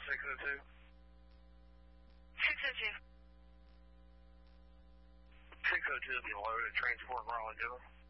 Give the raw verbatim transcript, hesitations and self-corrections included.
six oh two. six oh two. six oh two will be loaded. Transport Raleigh Denver.